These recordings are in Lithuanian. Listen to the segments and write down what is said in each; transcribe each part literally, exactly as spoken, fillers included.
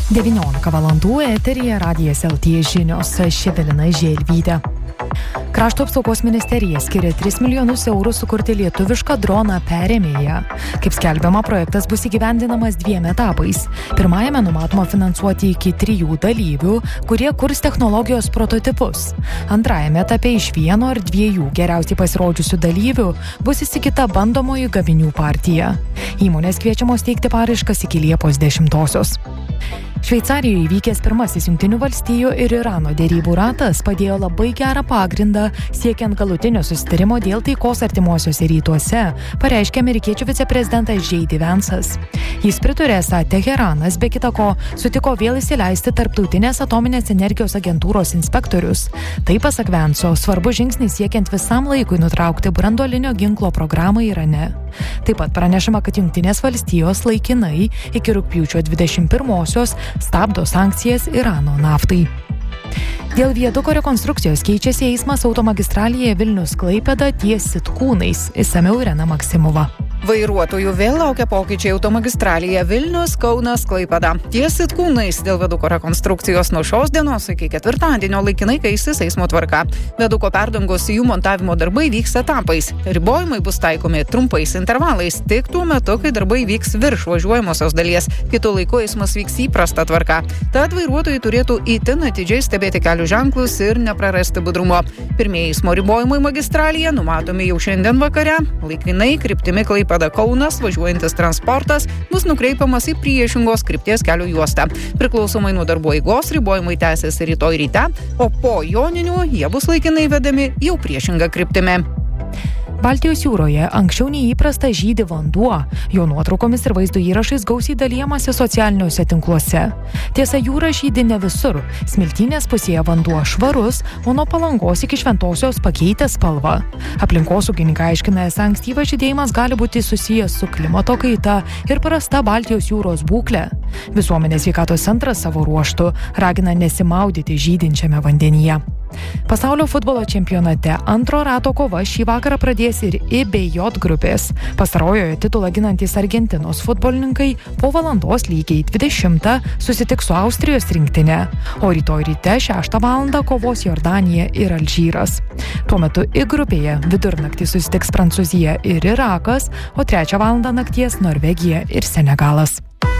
devyniolika valandų eteryje Radijas L T žinios, aš Evelina Želvytė. Krašto apsaugos ministerija skiria tris milijonus eurų sukurti lietuvišką droną perėmėją. Kaip skelbiama, projektas bus įgyvendinamas dviem etapais. Pirmajame numatoma finansuoti iki trijų dalyvių, kurie kurs technologijos prototipus. Antrajame etape iš vieno ar dviejų geriausiai pasirodžiusių dalyvių bus įsigyta bandomoji gaminių partija. Įmonės kviečiamos teikti paraiškas iki Liepos dešimtosios. Šveicarijoje įvykęs pirmasis Jungtinių valstijų ir Irano derybų ratas padėjo labai gerą pagrindą siekiant galutinio susitarimo dėl taikos artimuosiuose rytuose, pareiškė amerikiečių viceprezidentas J D Vance'as. Jis pritarė, esą Teheranas be kita ko sutiko vėl įsileisti tarptautinės atominės energijos agentūros inspektorius. Tai, pasak Vance'o, svarbus žingsnis siekiant visam laikui nutraukti branduolinio ginklo programą Irane. Taip pat pranešama, kad Jungtinės valstijos laikinai iki rugpjūčio dvidešimt pirmosios stabdo sankcijas Irano naftai. Dėl viaduko rekonstrukcijos keičiasi eismas automagistralėje Vilnius-Klaipėda ties Sitkūnais. Išsamiau Irena Maksimova. Vairuotojų vėl laukia pokyčiai automagistralėje Vilnius, Kaunas, Klaipėda. Ties Sitkūnais dėl viaduko rekonstrukcijos nuo šios dienos iki ketvirtadienio laikinai keisis eismo tvarka. Viaduko perdangos jų montavimo darbai vyks etapais. Ribojimai bus taikomi trumpais intervalais, tik tuo metu, kai darbai vyks virš važiuojamosios dalies. Kitu laiku eismas vyks įprasta tvarka. Tad vairuotojai turėtų itin atidžiai stebėti kelių ženklus ir neprarasti budrumo. Pirmieji eismo ribojimai magistralėje numatomi jau šiandien vakare. Laikinai kryptimi Klaipėda Kaunas važiuojantis transportas bus nukreipiamas į priešingos krypties kelio juostą. Priklausomai nuo darbo eigos ribojimai tęsiasi rytoj ryte, o po joninių jie bus laikinai vedami jau priešinga kryptimi. Baltijos jūroje anksčiau neįprasta žydi vanduo. Jo nuotraukomis ir vaizdo įrašais gausiai dalijamasi socialiniuose tinkluose. Tiesa, jūra žydi ne visur. Smiltynės pusėje vanduo švarus, o nuo Palangos iki Šventosios pakeitė spalvą. Aplinkosaugininkai aiškina, esą ankstyvas žydėjimas gali būti susijęs su klimato kaita ir prasta Baltijos jūros būklė. Visuomenės sveikatos centras savo ruožtu ragina nesimaudyti žydinčiame vandenyje. Pasaulio futbolo čempionate antro rato kova šį vakarą pradės ir I bei J grupės. Pastarojoje titulą ginantys Argentinos futbolininkai po valandos lygiai dvidešimtą susitiks su Austrijos rinktinė, o rytoj ryte šeštą valandą kovos Jordanija ir Alžyras. Tuo metu I grupėje vidurnaktį susitiks Prancūzija ir Irakas, o trečią valandą nakties Norvegija ir Senegalas.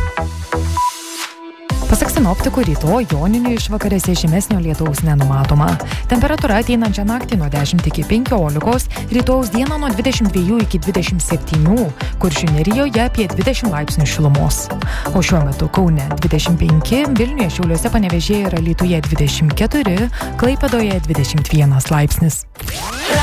Pasak sinoptikų, rytoj joninių išvakarėse žymesnio lietaus nenumatoma. Temperatūra ateinančią naktį nuo dešimt iki penkiolikos, rytojaus dieną nuo dvidešimt dviejų iki dvidešimt septynių, Kuršių nerijoje apie dvidešimt laipsnių šilumos. O šiuo metu Kaune dvidešimt penki, Vilniuje, Šiauliuose, Panevėžyje ir Alytuje dvidešimt keturi, Klaipėdoje dvidešimt vienas laipsnis.